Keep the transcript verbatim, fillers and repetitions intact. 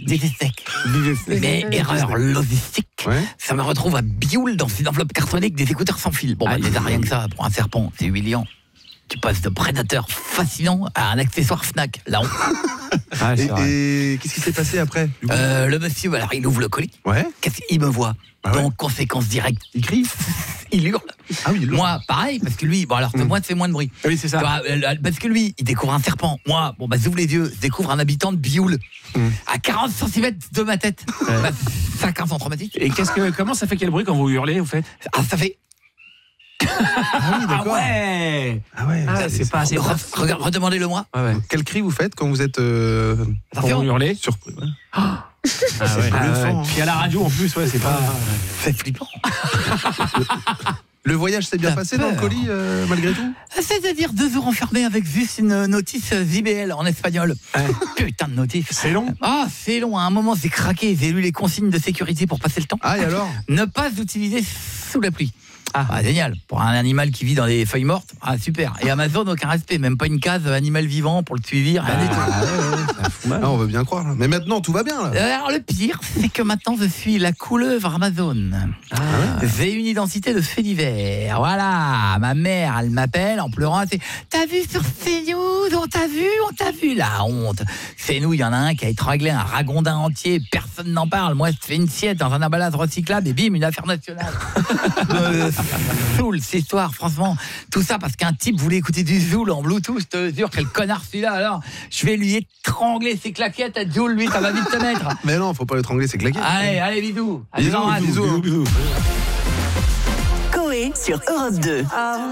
des steaks. Mais erreur logistique, ouais. Ça me retrouve à Bioul dans une enveloppe cartonnée avec des écouteurs sans fil. Bon, bah, déjà rien que ça, pour un serpent, c'est humiliant. Tu passes de prédateur fascinant à un accessoire Fnac. Là, on... ah, et, et qu'est-ce qui s'est passé après euh, Le monsieur, alors il ouvre le colis. Ouais. Qu'est-ce qu'il me voit ah ouais. Donc, conséquence directe, il crie, il hurle. Ah oui, il hurle. Moi, pareil, parce que lui, bon alors, mmh. moi, ça fait moins de bruit. Oui, c'est ça. Vois, parce que lui, il découvre un serpent. Moi, bon, bah, j'ouvre les yeux, je découvre un habitant de Bioul. Mmh. À quarante centimètres de ma tête. Ouais. Bah, ça craint son traumatique. Et qu'est-ce que, comment ça fait quel bruit quand vous hurlez, au fait? Ah, ça fait. Ah oui, d'accord. Ah ouais. Ah ouais. Ah, c'est, c'est pas assez. Re- Redemandez-le moi. Ouais, ouais. Quel cri vous faites quand vous êtes euh, quand vous hurlez surpris? Ouais. Oh. Ah ouais. Ah ouais. Puis à la radio en plus, ouais, c'est pas. C'est flippant. Le voyage s'est bien ça passé peur. Dans le colis, euh, malgré tout? C'est-à-dire deux jours enfermés avec juste une notice Z B L en espagnol. Ouais. Putain de notice. C'est long? Ah, c'est long. À un moment, j'ai craqué. J'ai lu les consignes de sécurité pour passer le temps. Ah, et alors? Ne pas utiliser sous la pluie. Ah. Ah, génial. Pour un animal qui vit dans des feuilles mortes, ah, super. Et Amazon, aucun respect. Même pas une case animal vivant pour le suivi. Rien du tout. Ah, ouais, ouais, ah, on veut bien croire. Là. Mais maintenant, tout va bien. Là. Alors, le pire, c'est que maintenant, je suis la couleuvre Amazon. Ah, ouais. J'ai une identité de fait divers. Voilà. Ma mère, elle m'appelle en pleurant. Elle fait, t'as vu sur CNews? On t'a vu? On t'a vu? La honte. Chez nous, il y en a un qui a étranglé un ragondin entier. Personne n'en parle. Moi, je fais une sieste dans un emballage recyclable et bim, une affaire nationale. euh, Zoul, cette histoire, franchement, tout ça parce qu'un type voulait écouter du Zoul en Bluetooth, je te jure, quel connard celui-là, alors je vais lui étrangler ses claquettes à Zoul, lui, ça va vite te mettre. Mais non, faut pas l'étrangler, ses claquettes. Allez, allez, bisous. Bisous, bisous, bisous, bisous. Coé sur Europe deux.